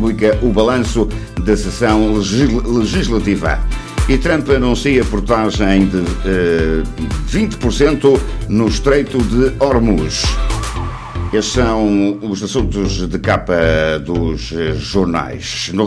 publica o balanço da sessão legislativa. E Trump anuncia portagem de 20% no Estreito de Hormuz. Estes são os assuntos de capa dos jornais. No